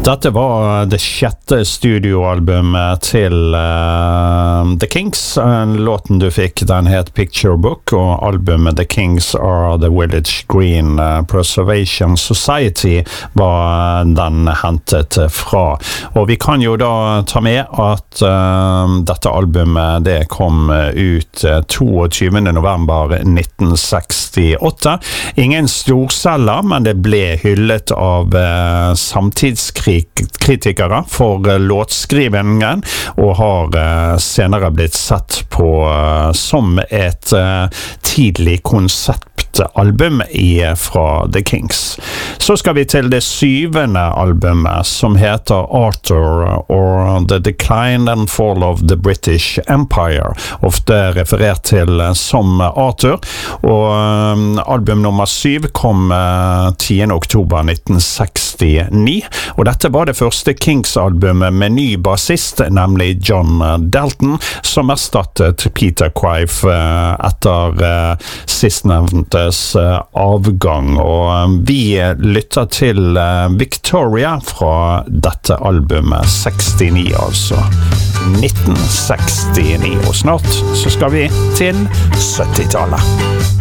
Dette var det sjette studioalbumet til The Kinks. Låten du fikk, den het Picture Book, og albumet The Kings Are The Village Green Preservation Society var den hentet fra. Og vi kan jo da ta med at dette albumet det kom ut 22. november 1968. Ingen storselger, men det ble hyllet av samtidskritikere for låtskrivingen, og har senere blitt sett på som et tidlig konseptalbum fra The Kings. Så skal vi til det 7. albumet, som heter Arthur, or The Decline and Fall of the British Empire, ofte referert til som Arthur, og album nummer 7 kom 10. oktober 1969, og dette var det første Kings-albumet med ny bassist, nemlig John Dalton, som erstattet Peter Crive etter sistnevntes avgang, og vi lytter til Victoria fra dette albumet 69, altså 1969, og snart så skal vi til 70-tallet.